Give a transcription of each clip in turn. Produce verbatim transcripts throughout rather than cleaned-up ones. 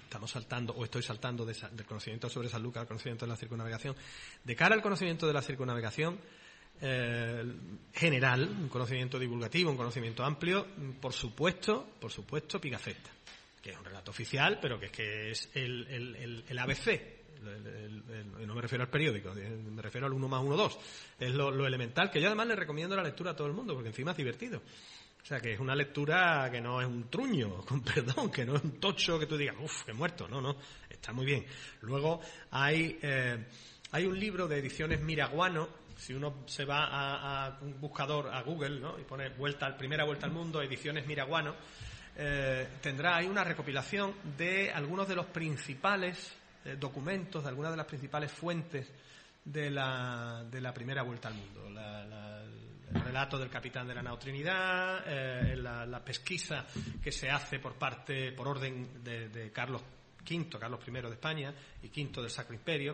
estamos saltando, o estoy saltando de, del conocimiento sobre Sanlúcar al conocimiento de la circunnavegación. De cara al conocimiento de la circunnavegación eh, general, un conocimiento divulgativo, un conocimiento amplio, por supuesto, por supuesto, Pigafetta, que es un relato oficial, pero que es que es el, el, el, el A B C. El, el, el, no me refiero al periódico, me refiero al uno más uno, dos. Es lo, lo elemental, que yo además le recomiendo la lectura a todo el mundo, porque encima es divertido. O sea, que es una lectura que no es un truño, con perdón, que no es un tocho que tú digas, uff, que muerto. No, no, está muy bien. Luego hay eh, hay un libro de ediciones Miraguano. Si uno se va a, a un buscador, a Google, ¿no?, y pone vuelta, primera vuelta al mundo, ediciones Miraguano, eh, tendrá ahí una recopilación de algunos de los principales eh, documentos, de algunas de las principales fuentes de la, de la primera vuelta al mundo. La, la, el relato del capitán de la nao Trinidad, eh, la, la pesquisa que se hace por parte, por orden de, de Carlos quinto, Carlos primero de España y quinto del Sacro Imperio,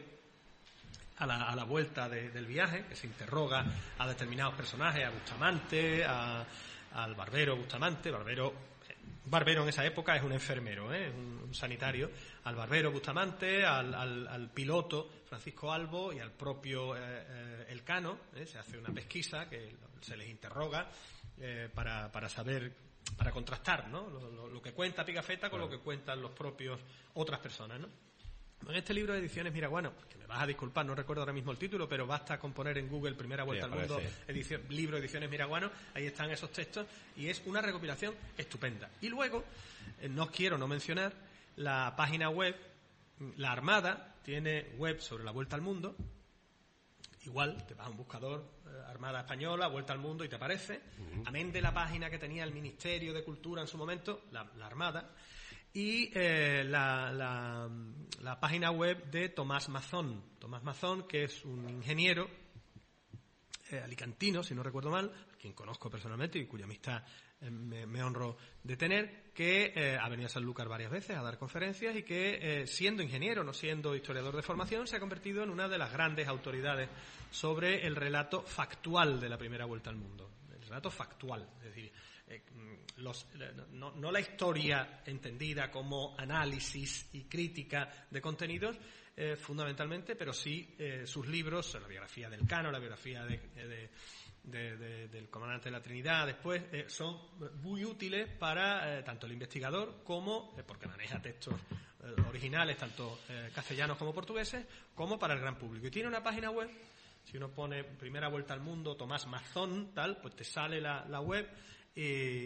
a la, a la vuelta de, del viaje, que se interroga a determinados personajes, a Bustamante, a, al barbero Bustamante, barbero, barbero en esa época es un enfermero, ¿eh? un, un sanitario, al barbero Bustamante, al, al, al piloto Francisco Albo y al propio eh, eh, Elcano, ¿eh? Se hace una pesquisa que se les interroga eh, para, para saber, para contrastar, ¿no?, lo, lo, lo que cuenta Pigafetta con lo que cuentan los propios otras personas, ¿no? En este libro de ediciones Miraguano, que me vas a disculpar, no recuerdo ahora mismo el título, pero basta con poner en Google Primera Vuelta sí, al Mundo, edición, libro de ediciones Miraguano, ahí están esos textos, y es una recopilación estupenda. Y luego, eh, no quiero no mencionar la página web, la Armada tiene web sobre la Vuelta al Mundo. Igual, te vas a un buscador, eh, Armada Española, Vuelta al Mundo, y te aparece, uh-huh. amén de la página que tenía el Ministerio de Cultura en su momento, la, la Armada, y eh, la, la, la página web de Tomás Mazón. Tomás Mazón, que es un ingeniero eh, alicantino, si no recuerdo mal, a quien conozco personalmente y cuya amistad eh, me, me honro de tener, que eh, ha venido a Sanlúcar varias veces a dar conferencias y que, eh, siendo ingeniero, no siendo historiador de formación, se ha convertido en una de las grandes autoridades sobre el relato factual de la primera vuelta al mundo. El relato factual, es decir, eh, los, no, no la historia entendida como análisis y crítica de contenidos, eh, fundamentalmente, pero sí eh, sus libros, la biografía del Cano, la biografía de, de, de, de, del comandante de la Trinidad, después, eh, son muy útiles para eh, tanto el investigador como, eh, porque maneja textos eh, originales, tanto eh, castellanos como portugueses, como para el gran público. Y tiene una página web. Si uno pone Primera Vuelta al Mundo, Tomás Mazón, tal, pues te sale la, la web y,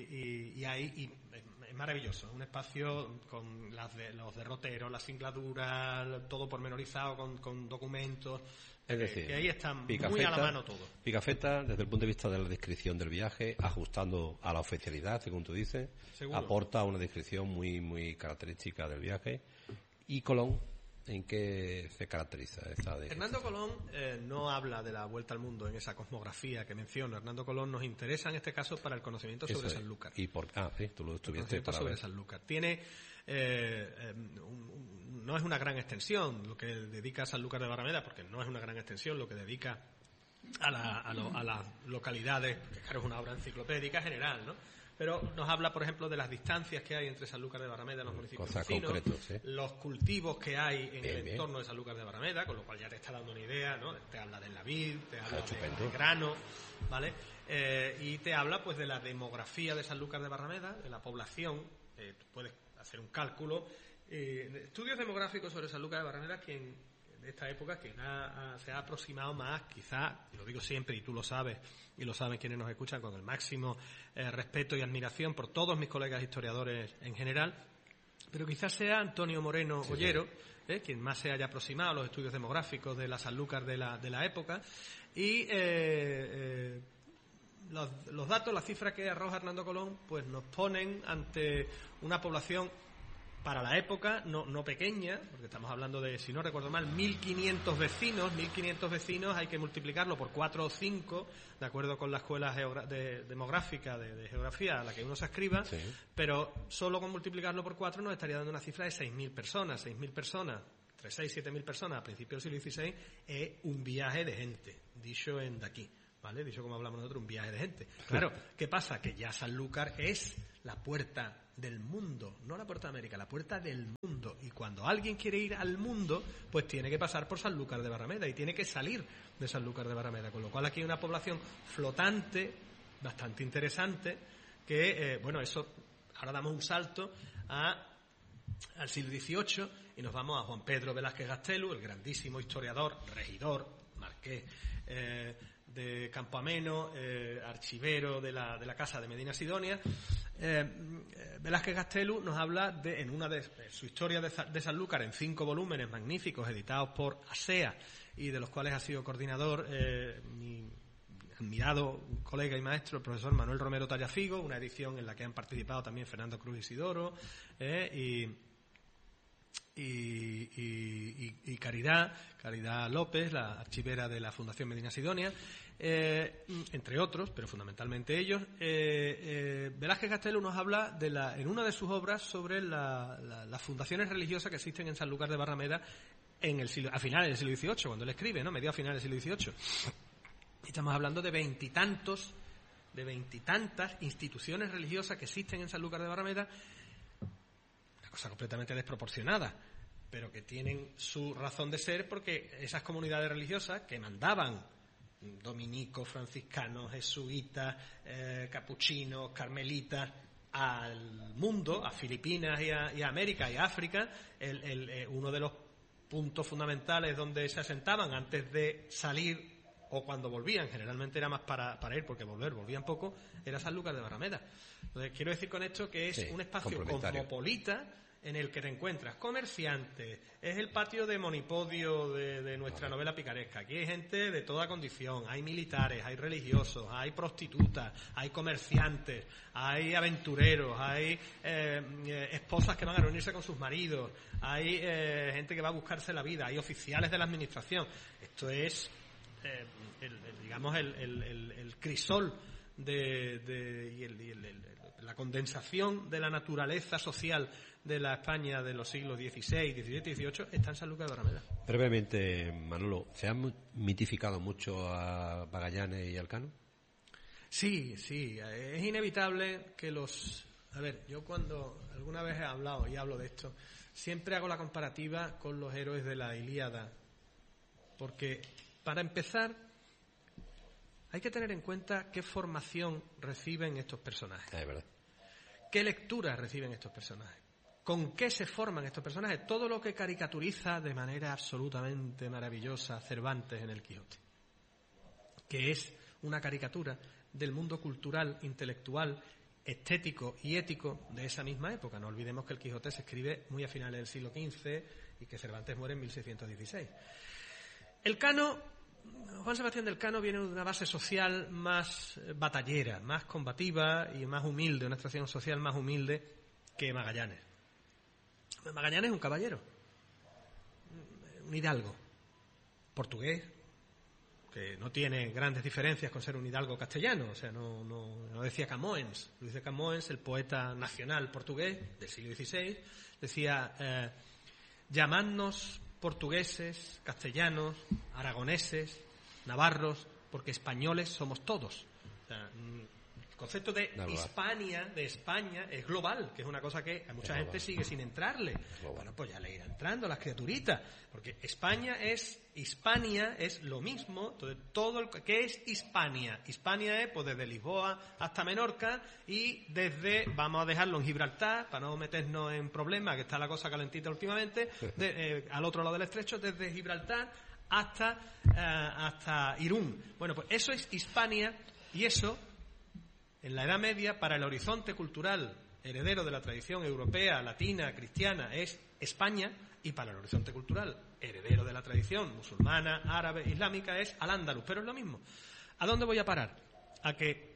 y, y ahí y es maravilloso. Es un espacio con las de, los derroteros, las singladuras, todo pormenorizado con, con documentos. Es decir, que, que ahí están Pigafetta, muy a la mano todo. Pigafetta, desde el punto de vista de la descripción del viaje, ajustando a la oficialidad, según tú dices, seguro, aporta una descripción muy, muy característica del viaje. Y Colón, ¿en qué se caracteriza esa de Hernando Colón eh, no habla de la vuelta al mundo en esa cosmografía que menciono. Hernando Colón nos interesa en este caso para el conocimiento sobre Eso es. Sanlúcar. Y por ah, sí, tú lo estuviste para sobre ver. Sanlúcar. Tiene eh, eh, un, un, no es una gran extensión lo que dedica a Sanlúcar de Barrameda, porque no es una gran extensión lo que dedica a, la, a, lo, a las localidades, que claro es una obra enciclopédica general, ¿no? Pero nos habla, por ejemplo, de las distancias que hay entre Sanlúcar de Barrameda y los municipios Cosas vecinos, concretos, ¿eh? los cultivos que hay en bien, el bien. entorno de Sanlúcar de Barrameda, con lo cual ya te está dando una idea, ¿no? Te habla del vid, te habla de, de grano, ¿vale? Eh, y te habla, pues, de la demografía de Sanlúcar de Barrameda, de la población. Eh, tú puedes hacer un cálculo. Eh, estudios demográficos sobre Sanlúcar de Barrameda, quien de esta época, que ha, ha, se ha aproximado más, quizá, y lo digo siempre y tú lo sabes y lo saben quienes nos escuchan, con el máximo eh, respeto y admiración por todos mis colegas historiadores en general, pero quizás sea Antonio Moreno sí, Ollero, eh, quien más se haya aproximado a los estudios demográficos de la Sanlúcar de la, de la época, y eh, eh, los, los datos, las cifras que arroja Hernando Colón, pues nos ponen ante una población para la época, no, no pequeña, porque estamos hablando de, si no recuerdo mal, mil quinientos vecinos, mil quinientos vecinos hay que multiplicarlo por cuatro o cinco, de acuerdo con la escuela geogra- de, demográfica de, de geografía a la que uno se escriba, sí. Pero solo con multiplicarlo por cuatro nos estaría dando una cifra de seis mil personas, seis mil personas, entre seis y siete mil personas a principios del siglo dieciséis, es un viaje de gente, dicho en de aquí. ¿Vale? Dicho como hablamos nosotros, un viaje de gente. Claro, ¿qué pasa? Que ya Sanlúcar es la puerta del mundo, no la puerta de América, la puerta del mundo. Y cuando alguien quiere ir al mundo, pues tiene que pasar por Sanlúcar de Barrameda y tiene que salir de Sanlúcar de Barrameda, con lo cual aquí hay una población flotante bastante interesante que, eh, bueno, eso, ahora damos un salto a al siglo dieciocho y nos vamos a Juan Pedro Velázquez Gastelu, el grandísimo historiador, regidor, marqués eh, de Campoameno, eh, archivero de la, de la Casa de Medina Sidonia. Eh, Velázquez Gastelu nos habla de, en una de, de su historia de, de Sanlúcar, en cinco volúmenes magníficos editados por ASEA y de los cuales ha sido coordinador eh, mi admirado colega y maestro, el profesor Manuel Romero Tallafigo, una edición en la que han participado también Fernando Cruz Isidoro eh, y, y, y, y Caridad, Caridad López, la archivera de la Fundación Medina Sidonia, eh, entre otros, pero fundamentalmente ellos. Eh, eh, Velázquez Gastelu nos habla de la, en una de sus obras sobre la, la, las fundaciones religiosas que existen en Sanlúcar de Barrameda en el siglo, a finales del siglo dieciocho, cuando él escribe, ¿no? Medio a finales del siglo dieciocho. Estamos hablando de veintitantos, de veintitantas instituciones religiosas que existen en Sanlúcar de Barrameda, una cosa completamente desproporcionada, pero que tienen su razón de ser porque esas comunidades religiosas que mandaban dominicos, franciscanos, jesuitas, eh, capuchinos, carmelitas al mundo, a Filipinas y a, y a América y a África, el, el, eh, uno de los puntos fundamentales donde se asentaban antes de salir o cuando volvían, generalmente era más para, para ir, porque volver, volvían poco, era Sanlúcar de Barrameda. Entonces, quiero decir con esto que es sí, un espacio cosmopolita en el que te encuentras comerciantes, es el patio de monipodio de, de nuestra vale. novela picaresca. Aquí hay gente de toda condición, hay militares, hay religiosos, hay prostitutas, hay comerciantes, hay aventureros, hay eh, eh, esposas que van a reunirse con sus maridos, hay eh, gente que va a buscarse la vida, hay oficiales de la administración. Esto es... Eh, el, el, digamos el, el, el, el crisol de, de, y, el, y el, el, la condensación de la naturaleza social de la España de los siglos dieciséis, diecisiete y dieciocho está en Sanlúcar de Barrameda. Brevemente, Manolo, ¿se han mitificado mucho a Magallanes y a Elcano? Sí, sí, es inevitable que los... A ver, yo cuando alguna vez he hablado y hablo de esto, siempre hago la comparativa con los héroes de la Ilíada, porque... Para empezar, hay que tener en cuenta qué formación reciben estos personajes. Es verdad. ¿Qué lecturas reciben estos personajes? ¿Con qué se forman estos personajes? Todo lo que caricaturiza de manera absolutamente maravillosa Cervantes en el Quijote, que es una caricatura del mundo cultural, intelectual, estético y ético de esa misma época. No olvidemos que el Quijote se escribe muy a finales del siglo quince y que Cervantes muere en mil seiscientos dieciséis. Elcano, Juan Sebastián de Elcano viene de una base social más batallera, más combativa y más humilde, una extracción social más humilde que Magallanes. Magallanes es un caballero, un hidalgo, portugués, que no tiene grandes diferencias con ser un hidalgo castellano, o sea, no, no, no decía Camões. Luis de Camões, el poeta nacional portugués del siglo dieciséis, decía, eh, llamadnos portugueses, castellanos, aragoneses, navarros, porque españoles somos todos. O sea, el concepto de no, Hispania, de España, es global, que es una cosa que a mucha es gente global. Sigue sin entrarle. Global. Bueno, pues ya le irá entrando a las criaturitas, porque España es, Hispania es lo mismo. Entonces, todo el, ¿qué es Hispania? Hispania es pues desde Lisboa hasta Menorca y desde, vamos a dejarlo en Gibraltar, para no meternos en problemas, que está la cosa calentita últimamente, de, eh, al otro lado del estrecho, desde Gibraltar hasta, eh, hasta Irún. Bueno, pues eso es Hispania y eso... En la Edad Media, para el horizonte cultural heredero de la tradición europea, latina, cristiana, es España, y para el horizonte cultural heredero de la tradición musulmana, árabe, islámica, es Al-Ándalus. Pero es lo mismo. ¿A dónde voy a parar? A que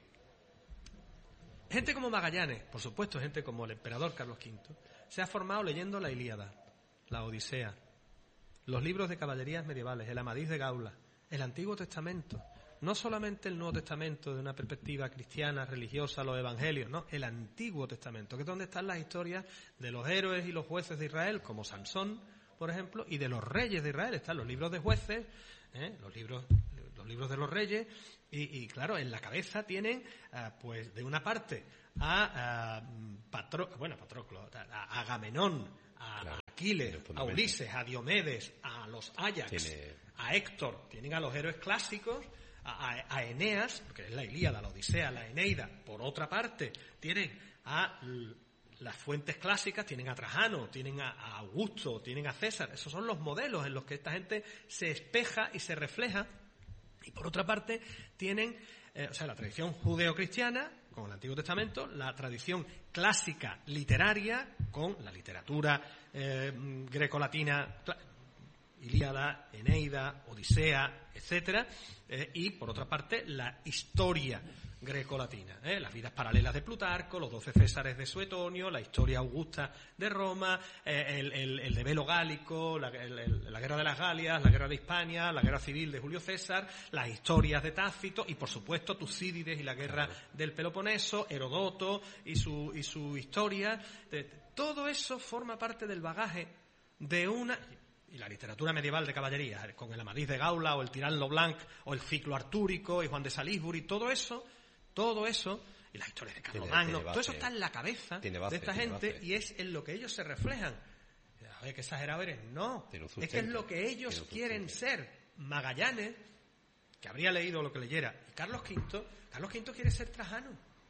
gente como Magallanes, por supuesto, gente como el emperador Carlos quinto, se ha formado leyendo la Ilíada, la Odisea, los libros de caballerías medievales, el Amadís de Gaula, el Antiguo Testamento. No solamente el Nuevo Testamento de una perspectiva cristiana, religiosa, los evangelios, no, el Antiguo Testamento, que es donde están las historias de los héroes y los jueces de Israel, como Sansón, por ejemplo, y de los reyes de Israel. Están los libros de jueces, ¿eh? los libros los libros de los reyes, y, y claro, en la cabeza tienen, uh, pues, de una parte a, a Patro, bueno, Patroclo, a Agamenón, a claro, Aquiles, a Ulises, a Diomedes, a los Ajax, tiene... a Héctor, tienen a los héroes clásicos, a, a, a Eneas, porque es la Ilíada, la Odisea, la Eneida. Por otra parte, tienen a l- las fuentes clásicas, tienen a Trajano, tienen a, a Augusto, tienen a César. Esos son los modelos en los que esta gente se espeja y se refleja. Y por otra parte, tienen, eh, o sea, la tradición judeocristiana con el Antiguo Testamento, la tradición clásica literaria con la literatura eh, grecolatina, Ilíada, Eneida, Odisea, etcétera, eh, y por otra parte la historia grecolatina, ¿eh? Las vidas paralelas de Plutarco, los doce Césares de Suetonio, la historia augusta de Roma, eh, el, el, el develo gálico, la, el, el, la guerra de las Galias, la guerra de Hispania, la guerra civil de Julio César, las historias de Tácito y por supuesto Tucídides y la guerra del Peloponeso, Herodoto y su, y su historia. De, todo eso forma parte del bagaje de una... Y la literatura medieval de caballería, con el Amadís de Gaula o el Tirán Leblanc o el ciclo artúrico y Juan de Salisbury, todo eso, todo eso, y las historias de Carlomagno, todo eso está en la cabeza base, de esta gente base. Y es en lo que ellos se reflejan. Oye, qué exagerado eres. No, es que es lo que ellos quieren ser. Magallanes, que habría leído lo que leyera, y Carlos Quinto, Carlos Quinto quiere ser Trajano.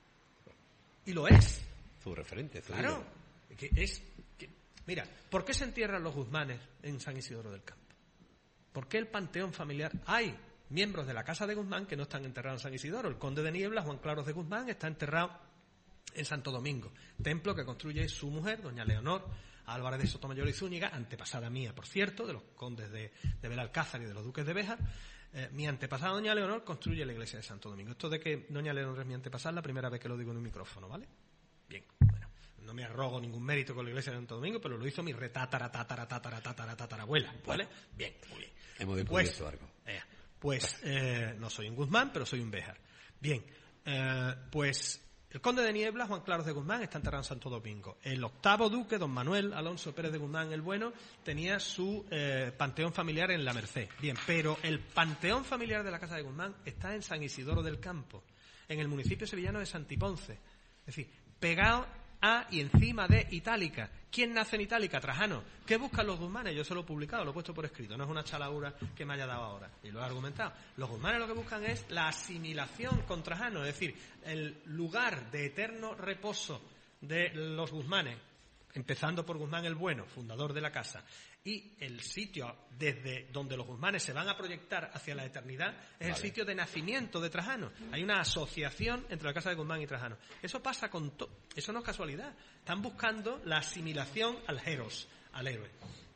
Y lo es. Su referente, su claro, que es... Que, mira, ¿por qué se entierran los Guzmanes en San Isidoro del Campo? ¿Por qué el panteón familiar? Hay miembros de la casa de Guzmán que no están enterrados en San Isidoro. El conde de Niebla, Juan Claros de Guzmán, está enterrado en Santo Domingo, templo que construye su mujer, doña Leonor Álvarez de Sotomayor y Zúñiga, antepasada mía, por cierto, de los condes de, de Belalcázar y de los duques de Béjar. Eh, mi antepasada, doña Leonor, construye la iglesia de Santo Domingo. Esto de que doña Leonor es mi antepasada es la primera vez que lo digo en un micrófono, ¿vale? Bien, bueno. No me arrogo ningún mérito con la iglesia de Santo Domingo, pero lo hizo mi retatara, tatara, tatara, tatara, tatarabuela, ¿vale? Bien, muy bien. Hemos descubierto algo. Eh, pues eh, no soy un Guzmán, pero soy un Béjar. Bien, eh, pues el conde de Niebla, Juan Claros de Guzmán, está enterrado en Santo Domingo. El octavo duque, don Manuel Alonso Pérez de Guzmán el Bueno, tenía su eh, panteón familiar en La Merced. Bien, pero el panteón familiar de la casa de Guzmán está en San Isidoro del Campo, en el municipio sevillano de Santiponce. Es decir, pegado a y encima de Itálica. ¿Quién nace en Itálica? Trajano. ¿Qué buscan los Guzmanes? Yo se lo he publicado, lo he puesto por escrito, no es una chalaura que me haya dado ahora, y lo he argumentado. Los Guzmanes lo que buscan es la asimilación con Trajano, es decir, el lugar de eterno reposo de los Guzmanes, empezando por Guzmán el Bueno, fundador de la casa, y el sitio desde donde los Guzmanes se van a proyectar hacia la eternidad es vale. El sitio de nacimiento de Trajano. Hay una asociación entre la casa de Guzmán y Trajano. Eso pasa con todo. Eso no es casualidad. Están buscando la asimilación al heros, al héroe.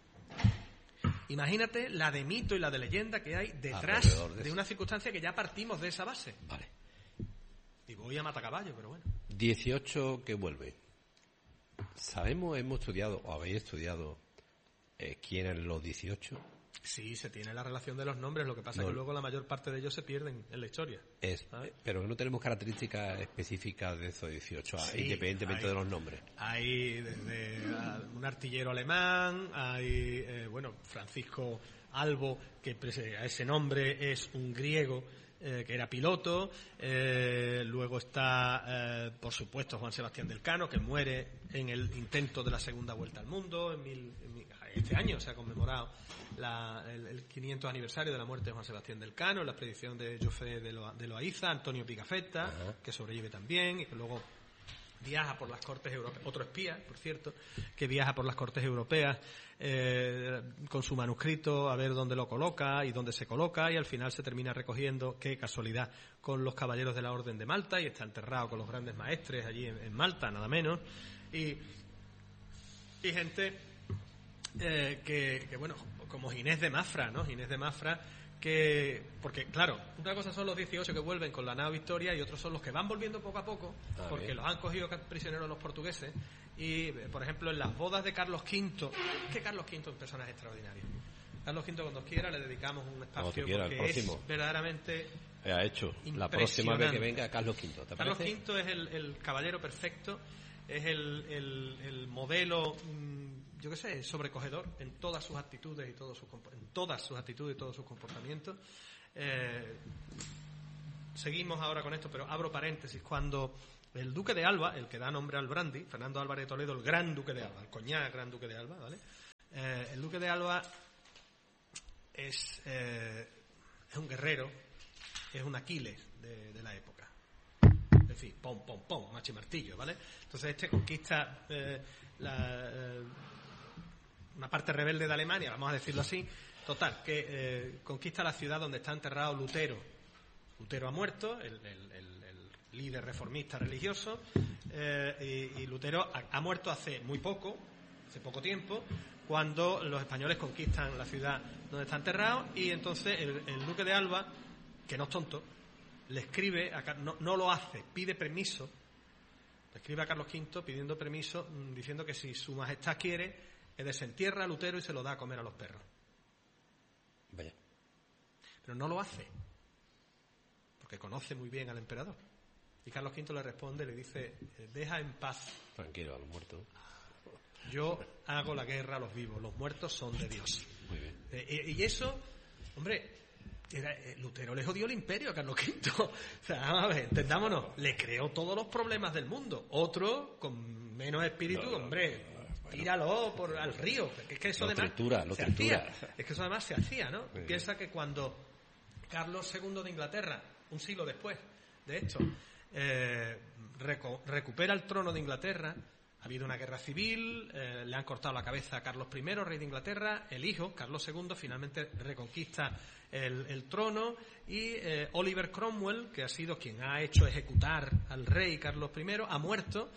Imagínate la de mito y la de leyenda que hay detrás de, de una circunstancia que ya partimos de esa base. Vale. Y voy a matacaballo, pero bueno. dieciocho que vuelve. Sabemos, hemos estudiado, o habéis estudiado, eh, quién eran los dieciocho. Sí, se tiene la relación de los nombres, lo que pasa es no, que luego la mayor parte de ellos se pierden en la historia. Es, pero que no tenemos características específicas de esos dieciocho, sí, independientemente hay, de los nombres. Hay desde un artillero alemán, hay, eh, bueno, Francisco Albo, que a ese nombre es un griego, Eh, que era piloto, eh, luego está, eh, por supuesto, Juan Sebastián del Cano, que muere en el intento de la segunda vuelta al mundo. En mil, en mil, este año se ha conmemorado la, el, el quinientos aniversario de la muerte de Juan Sebastián del Cano, la expedición de Jofre de, Lo, de Loaiza, Antonio Pigafetta, uh-huh. que sobrevive también, y que luego viaja por las cortes europeas, otro espía, por cierto, que viaja por las cortes europeas eh, con su manuscrito a ver dónde lo coloca y dónde se coloca, y al final se termina recogiendo, qué casualidad, con los caballeros de la Orden de Malta, y está enterrado con los grandes maestres allí en, en Malta, nada menos, y, y gente eh, que, que, bueno, como Ginés de Mafra, ¿no? Ginés de Mafra, que, porque claro, una cosa son los dieciocho que vuelven con la nao Victoria y otros son los que van volviendo poco a poco, ah, porque bien. Los han cogido prisioneros los portugueses. Y por ejemplo en las bodas de Carlos Quinto, que Carlos Quinto es un personaje extraordinario. Carlos Quinto, cuando quiera le dedicamos un espacio quiera, porque es verdaderamente ha hecho la próxima vez que venga Carlos Quinto. ¿Te Carlos parece? Quinto es el, el caballero perfecto, es el, el, el modelo, yo qué sé, sobrecogedor en todas sus actitudes y todos sus en todas sus actitudes y todos sus comportamientos. Eh, seguimos ahora con esto, pero abro paréntesis. Cuando El duque de Alba, el que da nombre al brandy, Fernando Álvarez de Toledo, el gran duque de Alba, el coñac gran duque de Alba, ¿vale? Eh, el duque de Alba es, eh, es un guerrero, es un Aquiles de, de la época. Es decir, pom, pom, pom, machi martillo, ¿vale? Entonces este conquista eh, la, eh, una parte rebelde de Alemania, vamos a decirlo así, total, que eh, conquista la ciudad donde está enterrado Lutero. Lutero ha muerto, el, el, el líder reformista religioso, eh, y, y Lutero ha, ha muerto hace muy poco, hace poco tiempo, cuando los españoles conquistan la ciudad donde está enterrado, y entonces el, el duque de Alba, que no es tonto, le escribe, a, no, no lo hace, pide permiso, le escribe a Carlos quinto pidiendo permiso, diciendo que si su majestad quiere, desentierra a Lutero y se lo da a comer a los perros. Vaya. Pero no lo hace, porque conoce muy bien al emperador. Y Carlos quinto le responde, le dice, deja en paz. Tranquilo, a los muertos. Yo hago la guerra a los vivos, los muertos son de Dios. Muy bien. Eh, y eso, hombre, era, eh, Lutero le jodió el imperio a Carlos quinto. O sea, vamos a ver, entendámonos, le creó todos los problemas del mundo. Otro, con menos espíritu, no, no, hombre, no, no, bueno, tíralo por, al río. Que es que eso lo además tritura, lo se tritura. hacía. Es que eso además se hacía, ¿no? Sí. Piensa que cuando Carlos segundo de Inglaterra, un siglo después de esto, Eh, reco- recupera el trono de Inglaterra, ha habido una guerra civil, eh, le han cortado la cabeza a Carlos primero, rey de Inglaterra, el hijo, Carlos segundo, finalmente reconquista el, el trono, y eh, Oliver Cromwell, que ha sido quien ha hecho ejecutar al rey Carlos primero, ha muerto,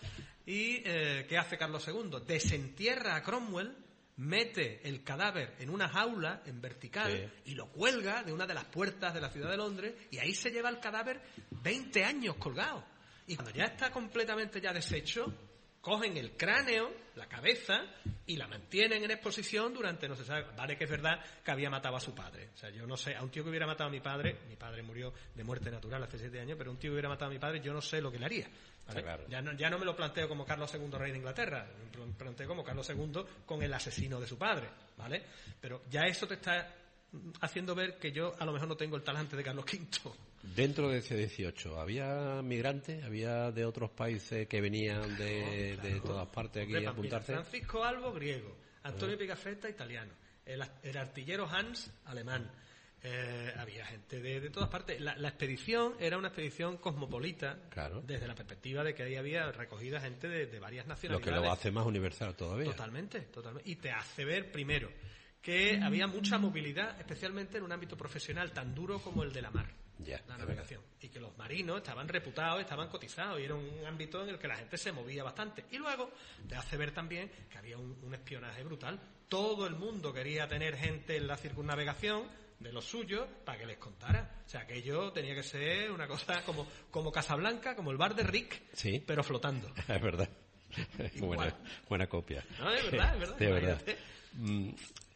y eh, ¿qué hace Carlos segundo? Desentierra a Cromwell, mete el cadáver en una jaula en vertical, sí, y lo cuelga de una de las puertas de la ciudad de Londres, y ahí se lleva el cadáver veinte años colgado. Y cuando ya está completamente ya deshecho, cogen el cráneo, la cabeza, y la mantienen en exposición durante, no se sabe, vale que es verdad que había matado a su padre. O sea, yo no sé, a un tío que hubiera matado a mi padre, mi padre murió de muerte natural hace siete años, pero un tío que hubiera matado a mi padre, yo no sé lo que le haría. ¿Vale? Claro. Ya, no, ya no me lo planteo como Carlos segundo, rey de Inglaterra, me lo planteo como Carlos segundo con el asesino de su padre, ¿vale? Pero ya eso te está haciendo ver que yo a lo mejor no tengo el talante de Carlos quinto. Dentro de ese dieciocho, ¿había migrantes? ¿Había de otros países que venían de, claro, de todas partes aquí a apuntarse? Mira, Francisco Albo, griego. Antonio Pigafetta, italiano. El, el artillero Hans, alemán. Eh, había gente de, de todas partes. La, la expedición era una expedición cosmopolita, claro, desde la perspectiva de que ahí había recogida gente de, de varias nacionalidades. Lo que lo hace más universal todavía. Totalmente, totalmente. Y te hace ver, primero, que mm. había mucha movilidad, especialmente en un ámbito profesional tan duro como el de la mar. Ya, la navegación. Y que los marinos estaban reputados, estaban cotizados, y era un ámbito en el que la gente se movía bastante. Y luego te hace ver también que había un, un espionaje brutal. Todo el mundo quería tener gente en la circunnavegación de los suyos para que les contara. O sea, aquello tenía que ser una cosa como, como Casablanca, como el bar de Rick, sí, pero flotando. Es verdad. buena, buena copia. No, es verdad, es verdad. De verdad. Mm.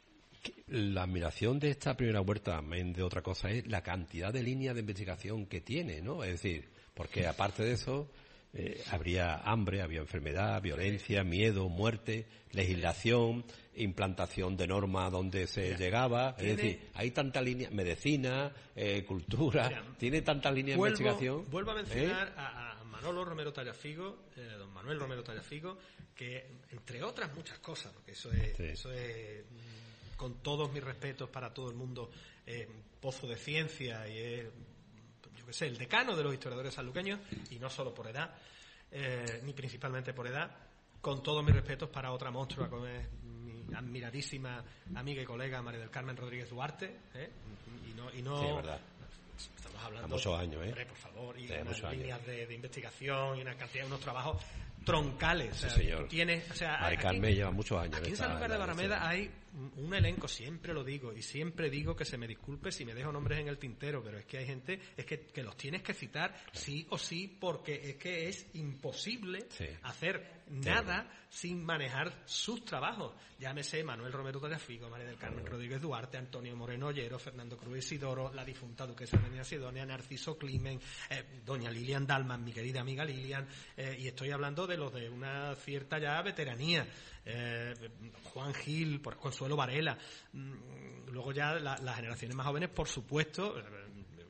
La admiración de esta primera vuelta, amén de otra cosa, es la cantidad de líneas de investigación que tiene, ¿no? Es decir, porque aparte de eso, eh, habría hambre, había enfermedad, violencia, miedo, muerte, legislación, implantación de normas donde se Mira, llegaba. Es decir, hay tantas líneas, medicina, eh, cultura, Mira, tiene tantas líneas vuelvo, de investigación. Vuelvo a mencionar ¿eh? a, a Manolo Romero Tallafigo, eh, don Manuel Romero Tallafigo, que entre otras muchas cosas, porque eso es... Sí. Eso es con todos mis respetos para todo el mundo, eh, pozo de ciencia, y es, yo qué sé, el decano de los historiadores sanluqueños, y no solo por edad, eh, ni principalmente por edad, con todos mis respetos para otra monstrua como es mi admiradísima amiga y colega María del Carmen Rodríguez Duarte, ¿eh? y no, y no sí, es verdad. Estamos hablando, a muchos años, ¿eh? Hombre, por favor, y sí, unas líneas años. De, de investigación y una cantidad de unos trabajos troncales. Sí, o sea, señor. Tienes, o sea, María Carmen lleva muchos años. Aquí en Sanlúcar de Barrameda hay un elenco, siempre lo digo, y siempre digo que se me disculpe si me dejo nombres en el tintero, pero es que hay gente, es que, que los tienes que citar sí o sí, porque es que es imposible sí. hacer nada sí. sin manejar sus trabajos. Llámese Manuel Romero Tallafigo, María del Carmen Rodríguez Duarte, Antonio Moreno Ollero, Fernando Cruz Isidoro, la difunta duquesa de Medina Sidonia, Narciso Climen, eh, doña Lilian Dalman, mi querida amiga Lilian, eh, y estoy hablando de los de una cierta ya veteranía, eh, Juan Gil, por Consuelo Varela, mm, luego ya la, las generaciones más jóvenes, por supuesto,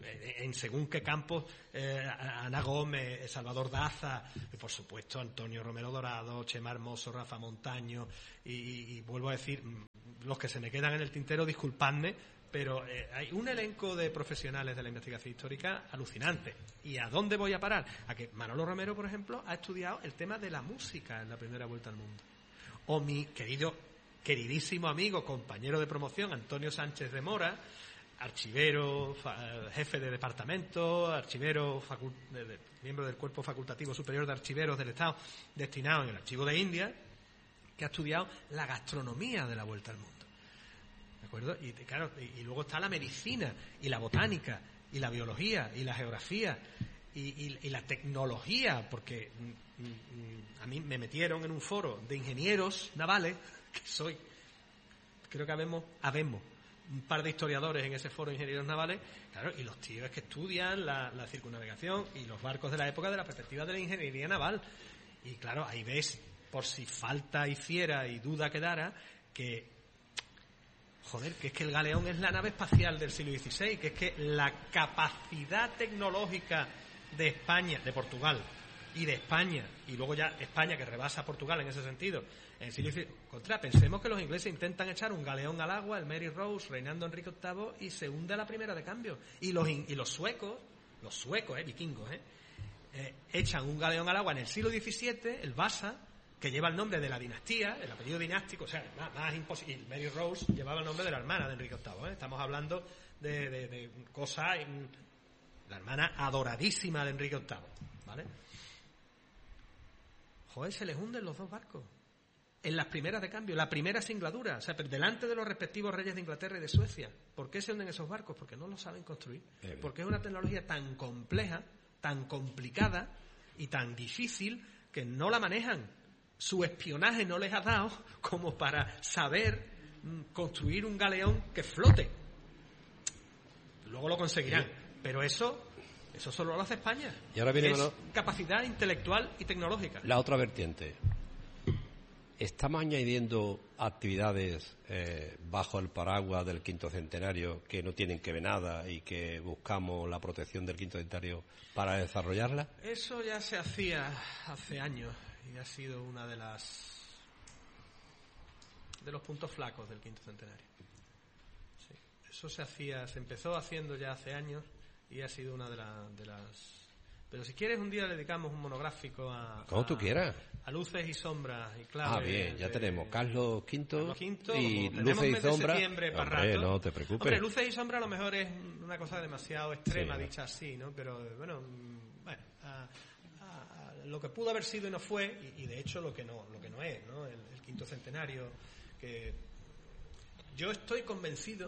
en según qué campos, eh, Ana Gómez, Salvador Daza, y por supuesto Antonio Romero Dorado, Chema Hermoso, Rafa Montaño, y, y, y vuelvo a decir, los que se me quedan en el tintero, disculpadme, pero eh, hay un elenco de profesionales de la investigación histórica alucinante. ¿Y a dónde voy a parar? A que Manolo Romero, por ejemplo, ha estudiado el tema de la música en la primera vuelta al mundo. O mi querido, queridísimo amigo, compañero de promoción, Antonio Sánchez de Mora, archivero, fa, jefe de departamento, archivero, facul, de, de, miembro del Cuerpo Facultativo Superior de Archiveros del Estado, destinado en el Archivo de India, que ha estudiado la gastronomía de la vuelta al mundo. ¿De acuerdo? Y, claro, y, y luego está la medicina, y la botánica, y la biología, y la geografía, y, y, y la tecnología, porque mm, mm, a mí me metieron en un foro de ingenieros navales, que soy, creo que habemos, habemos un par de historiadores en ese foro de ingenieros navales, claro, y los tíos que estudian la, la circunnavegación y los barcos de la época de la perspectiva de la ingeniería naval. Y claro, ahí ves, por si falta hiciera y duda quedara, que joder, que es que el galeón es la nave espacial del siglo dieciséis, que es que la capacidad tecnológica de España, de Portugal y de España, y luego ya España que rebasa a Portugal en ese sentido, en el siglo dieciséis, contra, pensemos que los ingleses intentan echar un galeón al agua, el Mary Rose, reinando Enrique octavo, y se hunde a la primera de cambio. Y los, y los suecos, los suecos, eh, vikingos, eh, eh, echan un galeón al agua en el siglo diecisiete, el Vasa, que lleva el nombre de la dinastía, el apellido dinástico, o sea, más, más imposible. Mary Rose llevaba el nombre de la hermana de Enrique octavo, ¿eh? Estamos hablando de, de, de cosas, la hermana adoradísima de Enrique octavo, ¿vale? Joder, se les hunden los dos barcos en las primeras de cambio, la primera singladura, o sea, delante de los respectivos reyes de Inglaterra y de Suecia. ¿Por qué se hunden esos barcos? Porque no lo saben construir, porque es una tecnología tan compleja, tan complicada y tan difícil que no la manejan. Su espionaje no les ha dado como para saber mm, construir un galeón que flote. Luego lo conseguirán, pero eso eso solo lo hace España. Y ahora viene es mano... capacidad intelectual y tecnológica. La otra vertiente. Estamos añadiendo actividades eh, bajo el paraguas del quinto centenario que no tienen que ver nada y que buscamos la protección del quinto centenario para desarrollarla. Eso ya se hacía hace años. Y ha sido una de las de los puntos flacos del quinto centenario. Sí, eso se hacía, se empezó haciendo ya hace años y ha sido una de, la, de las. Pero si quieres un día le dedicamos un monográfico a como tú quieras, a luces y sombras y claves. Ah, bien, ya de, tenemos Carlos quinto, Carlos quinto y luces y sombras. Hombre, no te preocupes. Hombre, luces y sombras a lo mejor es una cosa demasiado extrema, sí, dicha así, ¿no? Pero bueno, bueno. A, lo que pudo haber sido y no fue, y, y de hecho lo que no lo que no es, ¿no? El, el quinto centenario, que yo estoy convencido,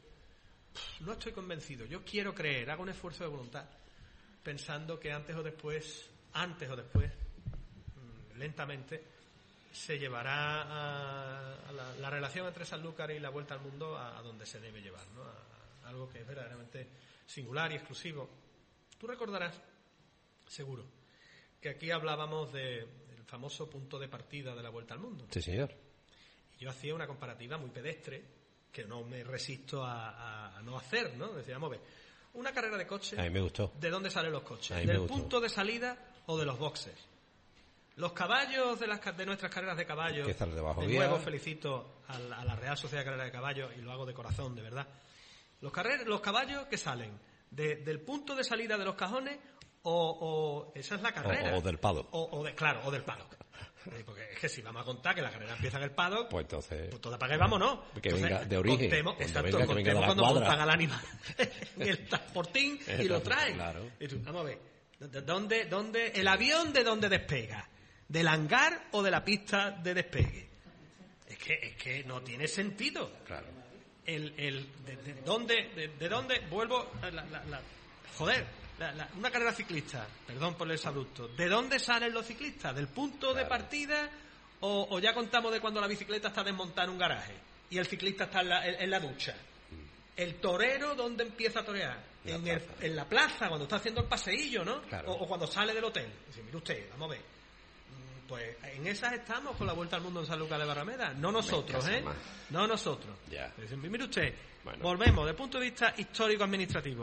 no estoy convencido, yo quiero creer, hago un esfuerzo de voluntad, pensando que antes o después, antes o después, lentamente, se llevará a, a la, la relación entre Sanlúcar y la Vuelta al Mundo a, a donde se debe llevar, ¿no? A, a algo que es verdaderamente singular y exclusivo. Tú recordarás, seguro, que aquí hablábamos del famoso punto de partida de la Vuelta al Mundo. Sí, señor. Y yo hacía una comparativa muy pedestre, que no me resisto a, a, a no hacer, ¿no? Decíamos, ver, una carrera de coches. A mí me gustó. ¿De dónde salen los coches? ¿Del gustó. punto de salida o de los boxes? Los caballos de, las, de nuestras carreras de caballos. Que de de nuevo felicito a la, a la Real Sociedad de Carrera de Caballos y lo hago de corazón, de verdad. Los, carrer, los caballos que salen de, del punto de salida de los cajones. O, o esa es la carrera. O, o del paddock. O, o de, claro, o del paddock. Porque es que si vamos a contar que la carrera empieza en el paddock, pues entonces. Pues toda para que vámonos. Que entonces, venga de origen. Contemos, exacto, venga, contemos venga cuando cuadra. montan al animal en el transportín y lo traen. Claro. Y tú, vamos a ver. ¿Dónde, dónde, el avión de dónde despega? ¿Del hangar o de la pista de despegue? Es que, es que no tiene sentido. Claro. El, el, de, de dónde, de, de dónde, vuelvo, la, la, la, joder. La, la, una carrera ciclista, perdón por el exabrupto, ¿de dónde salen los ciclistas? ¿Del punto claro. de partida o, o ya contamos de cuando la bicicleta está desmontada en un garaje y el ciclista está en la, en, en la ducha? ¿El torero dónde empieza a torear? La en, el, en la plaza, cuando está haciendo el paseillo, ¿no? Claro. O, o cuando sale del hotel. Dice, mire usted, vamos a ver. Pues en esas estamos con la Vuelta al Mundo en Sanlúcar de Barrameda. No nosotros, ¿eh? Más. No nosotros. Ya. Dicen, mire usted, bueno. Volvemos, desde el punto de vista histórico-administrativo.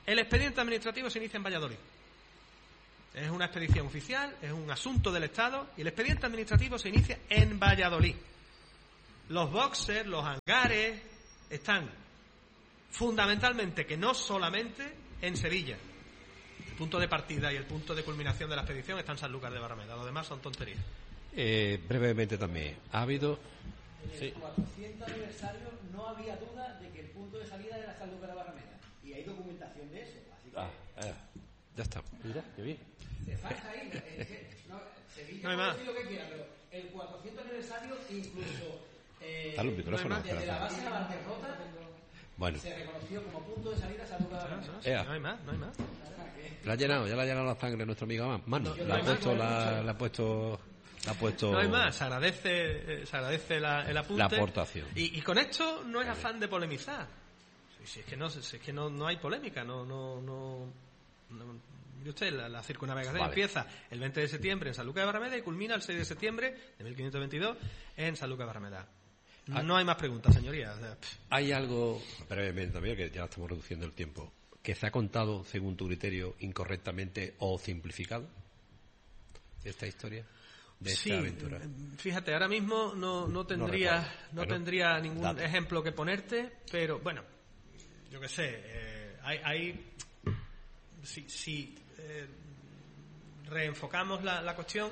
El expediente administrativo se inicia en Valladolid. Es una expedición oficial, es un asunto del Estado, y el expediente administrativo se inicia en Valladolid. Los boxers, los hangares, están fundamentalmente, que no solamente, en Sevilla. El punto de partida y el punto de culminación de la expedición está en Sanlúcar de Barrameda. Lo demás son tonterías. Eh, brevemente también, ¿ha habido...? En el sí. cuatrocientos aniversario no había duda de que el punto de salida era Sanlúcar de Barrameda. Y hay documentación de eso. Así que... Ah, eh, ya está. Mira, qué bien. Se pasa ahí. Es que, no, Sevilla no hay más. Decir lo que quiera, pero el cuatrocientos aniversario incluso... Eh, Dale un micrófono. no desde la base de la Barquerrota bueno. se reconoció como punto de salida Sanlúcar de Barrameda. No, no, no hay más, no hay más. La ha llenado, ya la ha llenado la sangre nuestro amigo Mano. No, la, ha puesto, la, la ha puesto... La ha puesto... No hay más, se agradece, eh, se agradece la, el apunte. La aportación. Y, y con esto no es afán de polemizar. Si, si es que no, si es que no, no hay polémica, no, no, no, no mire usted, la, la circunnavegación vale. empieza el veinte de septiembre en Sanlúcar de Barrameda y culmina el seis de septiembre de mil quinientos veintidós en Sanlúcar de Barrameda. No, no hay más preguntas, señorías. O sea, hay algo, brevemente también, que ya estamos reduciendo el tiempo, que se ha contado, según tu criterio, incorrectamente o simplificado esta historia de sí, esta aventura. Fíjate, ahora mismo no, no tendría no, no bueno, tendría ningún date. ejemplo que ponerte, pero bueno, yo qué sé, eh, hay, hay si, si eh, reenfocamos la, la cuestión,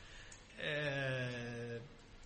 eh,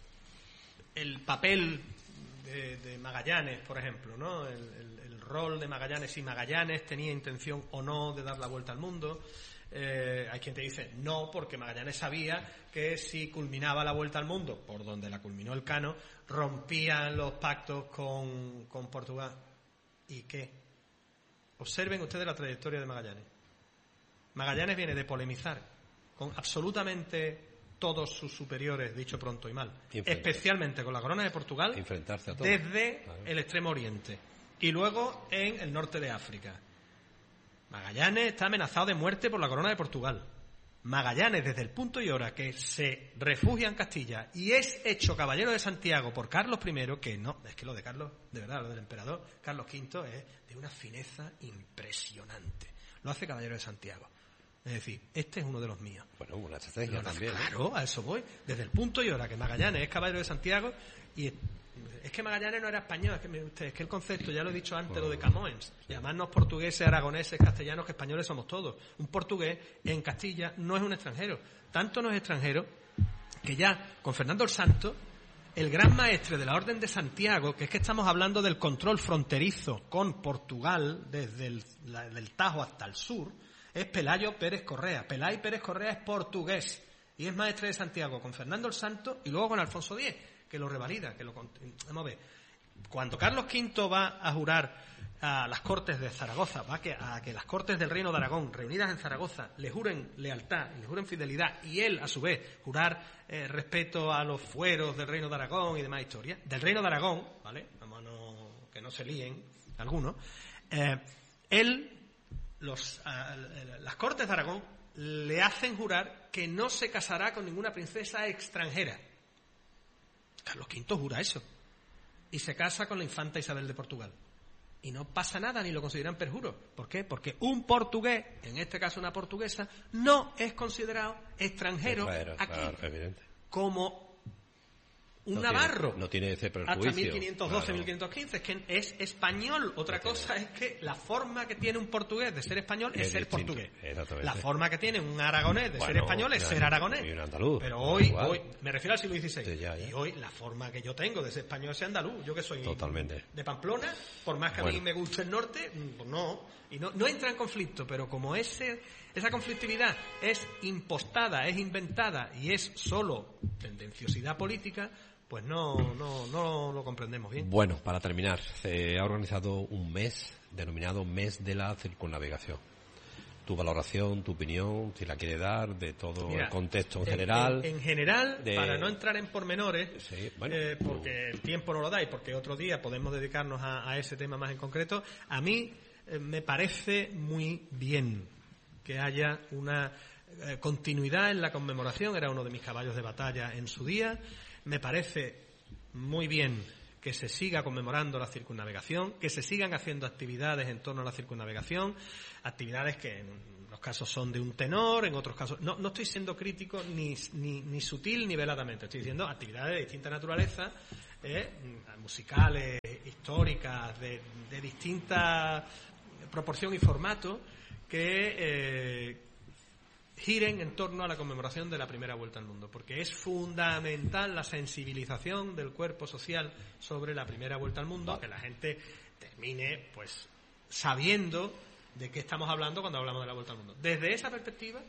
el papel de, de Magallanes, por ejemplo, ¿no? El, el, el rol de Magallanes, si Magallanes tenía intención o no de dar la vuelta al mundo. Eh, hay quien te dice no, porque Magallanes sabía que si culminaba la vuelta al mundo por donde la culminó el Cano, rompían los pactos con, con Portugal. ¿Y qué? Observen ustedes la trayectoria de Magallanes. Magallanes viene de polemizar con absolutamente todos sus superiores, dicho pronto y mal, especialmente con la corona de Portugal, enfrentarse a todos, desde claro. el extremo oriente y luego en el norte de África. Magallanes está amenazado de muerte por la corona de Portugal. Magallanes, desde el punto y hora que se refugia en Castilla y es hecho caballero de Santiago por Carlos primero, que no, es que lo de Carlos, de verdad, lo del emperador Carlos quinto es de una fineza impresionante. Lo hace caballero de Santiago. Es decir, este es uno de los míos. Bueno, una estrategia Pero, también. Claro, ¿eh? A eso voy. Desde el punto y hora que Magallanes es caballero de Santiago y... Es que Magallanes no era español, es que, mire usted, es que el concepto, ya lo he dicho antes, oh, lo de Camões, llamarnos portugueses, aragoneses, castellanos, que españoles somos todos. Un portugués en Castilla no es un extranjero. Tanto no es extranjero que ya con Fernando el Santo, el gran maestre de la Orden de Santiago, que es que estamos hablando del control fronterizo con Portugal, desde el la, del Tajo hasta el sur, es Pelayo Pérez Correa. Pelay Pérez Correa es portugués y es maestre de Santiago con Fernando el Santo y luego con Alfonso X, que lo revalida, que lo... Vamos a ver. Cuando Carlos quinto va a jurar a las Cortes de Zaragoza, va a que, a que las Cortes del Reino de Aragón, reunidas en Zaragoza, le juren lealtad, le juren fidelidad, y él, a su vez, jurar eh, respeto a los fueros del Reino de Aragón y demás historias, del Reino de Aragón, ¿vale? Vamos a no, que no se líen algunos, eh, él, los, a, las Cortes de Aragón, le hacen jurar que no se casará con ninguna princesa extranjera. Carlos quinto jura eso y se casa con la infanta Isabel de Portugal y no pasa nada ni lo consideran perjuro. ¿Por qué? Porque un portugués, en este caso una portuguesa, no es considerado extranjero claro, aquí claro, evidente. Como un no navarro tiene, no tiene ese prejuicio hasta mil quinientos doce, claro. mil quinientos quince, es que es español. Otra no cosa tiene. Es que la forma que tiene un portugués de ser español es, es ser distinto. Portugués. La forma que tiene un aragonés de bueno, ser español es ser aragonés. Y un andaluz. Pero hoy, hoy, me refiero al siglo dieciséis, sí, ya, ya. Y hoy la forma que yo tengo de ser español es ser andaluz. Yo que soy totalmente de Pamplona, por más que bueno. a mí me guste el norte, pues no. Y no, no entra en conflicto, pero como ese, esa conflictividad es impostada, es inventada y es solo tendenciosidad política, pues no, no, no lo comprendemos bien. Bueno, para terminar, se ha organizado un mes denominado Mes de la Circunnavegación. Tu valoración, tu opinión, si la quiere dar, de todo Mira, el contexto en, en general. En, en general, de... para no entrar en pormenores, sí, bueno, eh, porque el tiempo no lo da y porque otro día podemos dedicarnos a, a ese tema más en concreto, a mí eh, me parece muy bien que haya una eh, continuidad en la conmemoración. Era uno de mis caballos de batalla en su día. Me parece muy bien que se siga conmemorando la circunnavegación, que se sigan haciendo actividades en torno a la circunnavegación, actividades que en unos casos son de un tenor, en otros casos... No, no estoy siendo crítico ni, ni, ni sutil ni veladamente, estoy diciendo actividades de distinta naturaleza, eh, musicales, históricas, de, de distinta proporción y formato, que eh, giren en torno a la conmemoración de la primera vuelta al mundo, porque es fundamental la sensibilización del cuerpo social sobre la primera vuelta al mundo, vale. Que la gente termine pues sabiendo de qué estamos hablando cuando hablamos de la vuelta al mundo. Desde esa perspectiva,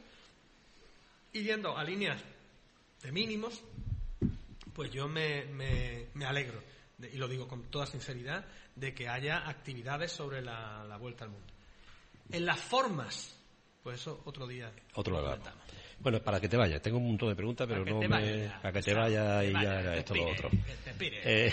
y yendo a líneas de mínimos, pues yo me, me, me alegro, de, y lo digo con toda sinceridad, de que haya actividades sobre la, la vuelta al mundo. En las formas, pues eso otro día. Otro lugar. Bueno, para que te vayas, tengo un montón de preguntas, pero no me. Vaya, para que te vayas y ya era esto lo otro. Eh,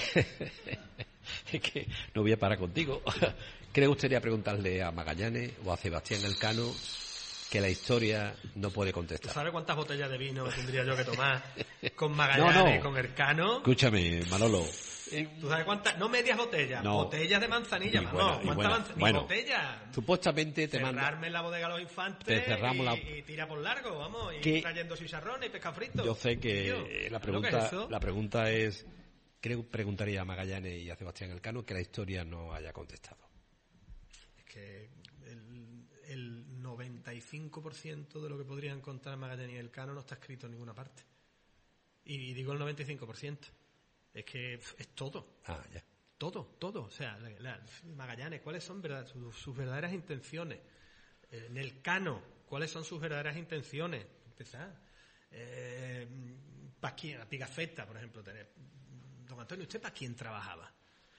es que no voy a parar contigo. ¿Qué le gustaría preguntarle a Magallanes o a Sebastián Elcano que la historia no puede contestar? ¿Sabes cuántas botellas de vino tendría yo que tomar con Magallanes, no, no. con Elcano? Escúchame, Manolo. ¿Tú sabes cuántas? No medias botellas, no. botellas de manzanilla, y bueno, no, ¿cuántas bueno, manzanillas? Bueno, botellas. Supuestamente te manda. Cerrarme en la bodega Los Infantes te cerramos y, la... y tira por largo, vamos, y ¿Qué? Trayendo chicharrones y pescado frito. Yo sé que Tío, la pregunta, es la pregunta es, creo preguntaría a Magallanes y a Sebastián Elcano que la historia no haya contestado. Es que el, el noventa y cinco por ciento de lo que podrían contar Magallanes y Elcano no está escrito en ninguna parte. Y digo el noventa y cinco por ciento. Es que es todo. Ah, ya. Todo, todo. O sea, la, la, Magallanes, ¿cuáles son verdad, sus, sus verdaderas intenciones? Eh, en Elcano, ¿cuáles son sus verdaderas intenciones? Empezar. Eh, ¿Para quién? A Pigafetta, por ejemplo. Tener. Don Antonio, ¿usted para quién trabajaba?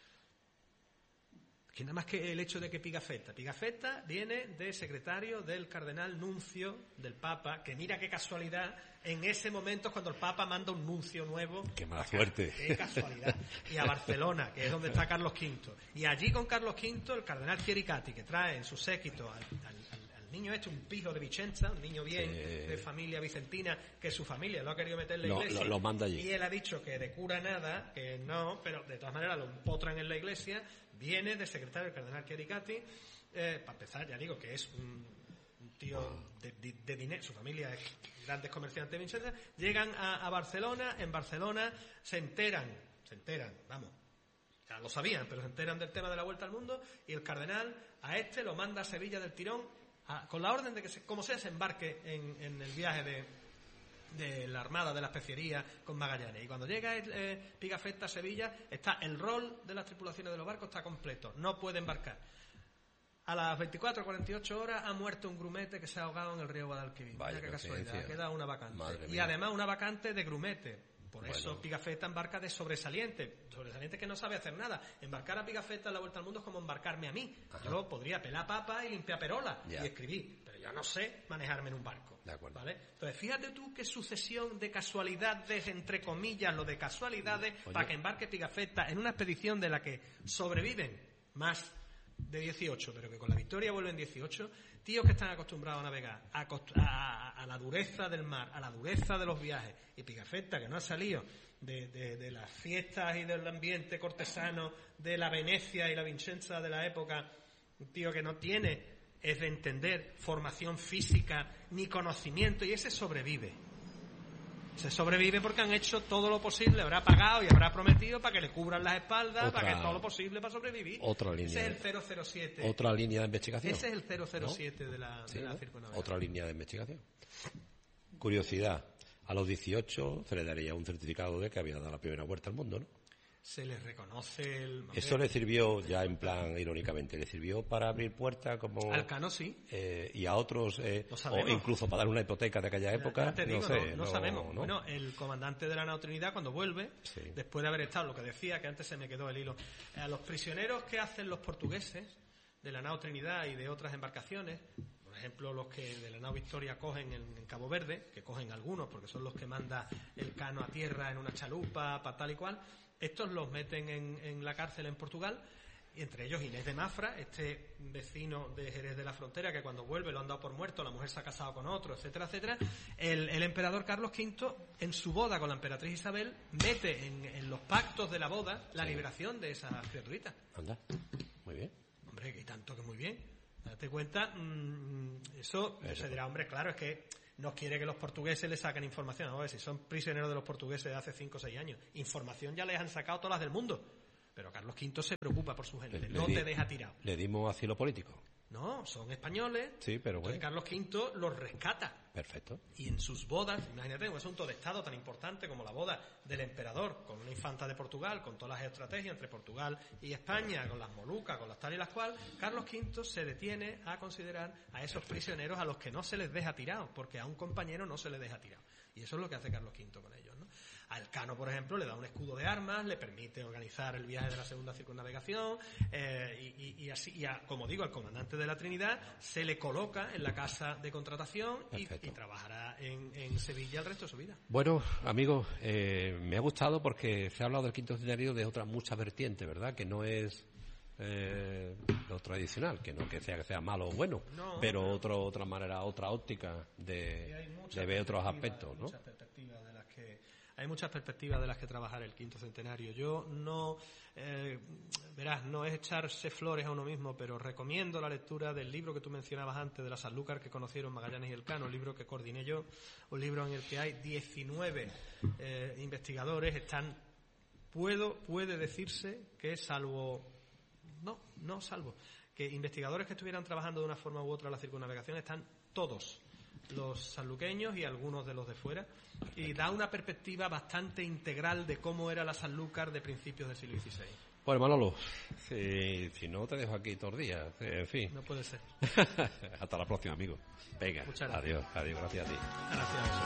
Que nada más que el hecho de que Pigafetta. Pigafetta viene de secretario del cardenal nuncio del Papa, que mira qué casualidad, en ese momento es cuando el Papa manda un nuncio nuevo. Qué mala suerte. Qué casualidad. Y a Barcelona, que es donde está Carlos quinto. Y allí con Carlos quinto, el cardenal Chiericati, que trae en su séquito al, al, al, al niño este, un pijo de Vicenza, un niño bien, sí. de familia vicentina, que su familia lo ha querido meter en la iglesia. Lo, lo, lo manda allí. Y él ha dicho que de cura nada, que no, pero de todas maneras lo empotran en la iglesia. Viene de secretario del cardenal Chiericati, eh, para empezar, ya digo que es un, un tío de, de, de dinero, su familia es grandes comerciantes de Vicenza, llegan a, a Barcelona, en Barcelona se enteran, se enteran, vamos, ya lo sabían, pero se enteran del tema de la vuelta al mundo, y el cardenal a este lo manda a Sevilla del tirón, a, con la orden de que, se, como sea, se embarque en, en el viaje de... de la Armada, de la Especiería con Magallanes. Y cuando llega eh, Pigafetta a Sevilla, está el rol de las tripulaciones de los barcos está completo, no puede embarcar. A las veinticuatro a cuarenta y ocho horas ha muerto un grumete que se ha ahogado en el río Guadalquivir. Vaya qué casualidad, queda una vacante. Madre y mía. Además una vacante de grumete. Por bueno. eso Pigafetta embarca de sobresaliente. Sobresaliente que no sabe hacer nada. Embarcar a Pigafetta en la vuelta al mundo es como embarcarme a mí. Ajá. Yo podría pelar papa y limpiar perola ya. y escribir, pero yo no sé manejarme en un barco. De acuerdo. ¿Vale? Entonces, fíjate tú qué sucesión de casualidades, entre comillas, lo de casualidades, Oye. para que embarque Pigafetta en una expedición de la que sobreviven más de dieciocho, pero que con la victoria vuelven dieciocho, tíos que están acostumbrados a navegar, a, a, a la dureza del mar, a la dureza de los viajes, y Pigafetta, que no ha salido de, de, de las fiestas y del ambiente cortesano de la Venecia y la Vicenza de la época, un tío que no tiene, es de entender, formación física, ni conocimiento, y ese sobrevive. Se sobrevive porque han hecho todo lo posible, habrá pagado y habrá prometido para que le cubran las espaldas, otra, para que todo lo posible para sobrevivir. Otra línea. Ese es el cero cero siete. Otra línea de investigación. Ese es el cero cero siete ¿no? de la, sí, de la ¿no? circunnavegación. Otra línea de investigación. Curiosidad. A los dieciocho se le daría un certificado de que había dado la primera vuelta al mundo, ¿no? Se les reconoce el... Eso le sirvió, ya en plan irónicamente, le sirvió para abrir puertas como... Al Cano sí. Eh, y a otros, eh, o incluso para dar una hipoteca de aquella época, ya, ya te digo, no sé. No, no, no sabemos. ¿no? Bueno, el comandante de la Nao Trinidad cuando vuelve, sí. después de haber estado, lo que decía, que antes se me quedó el hilo, a los prisioneros que hacen los portugueses de la Nao Trinidad y de otras embarcaciones, por ejemplo, los que de la Nao Victoria cogen en, en Cabo Verde, que cogen algunos, porque son los que manda el Cano a tierra en una chalupa, para tal y cual... Estos los meten en, en la cárcel en Portugal y entre ellos Inés de Mafra, este vecino de Jerez de la Frontera, que cuando vuelve lo han dado por muerto, la mujer se ha casado con otro, etcétera, etcétera. El, el emperador Carlos quinto, en su boda con la emperatriz Isabel, mete en, en los pactos de la boda la sí. liberación de esas criaturitas. Anda, muy bien. Hombre, que tanto que muy bien. Date cuenta, mmm, eso, eso se dirá, hombre, claro, es que no quiere que los portugueses le saquen información. A ver, si son prisioneros de los portugueses de hace cinco o seis años, información ya les han sacado todas las del mundo. Pero Carlos quinto se preocupa por su gente, le, no le te deja tirado. Le dimos asilo político. No, son españoles. Sí, pero bueno. Carlos quinto los rescata. Perfecto. Y en sus bodas, imagínate, un asunto de Estado tan importante como la boda del emperador con una infanta de Portugal, con todas las estrategias entre Portugal y España, con las Molucas, con las tal y las cual, Carlos quinto se detiene a considerar a esos prisioneros a los que no se les deja tirados, porque a un compañero no se le deja tirado. Y eso es lo que hace Carlos quinto con ellos, ¿no? A Elcano, por ejemplo, le da un escudo de armas, le permite organizar el viaje de la segunda circunnavegación, eh, y, y, y así, y a, como digo, al comandante de la Trinidad se le coloca en la casa de contratación y, y trabajará en, en Sevilla el resto de su vida. Bueno, amigos, eh, me ha gustado porque se ha hablado del quinto centenario de otra mucha vertiente, ¿verdad? Que no es eh, lo tradicional, que no que sea que sea malo o bueno, no, pero no. Otro, otra manera, otra óptica de, de ver otros aspectos, ¿no? Muchas perspectivas de las que Hay muchas perspectivas de las que trabajar el quinto centenario. Yo no, eh, verás, no es echarse flores a uno mismo, pero recomiendo la lectura del libro que tú mencionabas antes, de la Sanlúcar que conocieron Magallanes y Elcano, un libro que coordiné yo, un libro en el que hay diecinueve eh, investigadores. Están, puedo, puede decirse que salvo, no, no salvo, que investigadores que estuvieran trabajando de una forma u otra la circunnavegación, están todos los sanluqueños y algunos de los de fuera, y da una perspectiva bastante integral de cómo era la Sanlúcar de principios del siglo dieciséis. Bueno, Manolo, si, si no te dejo aquí todos los días, en fin. No puede ser. Hasta la próxima, amigo. Venga, adiós, adiós, gracias a ti. Gracias a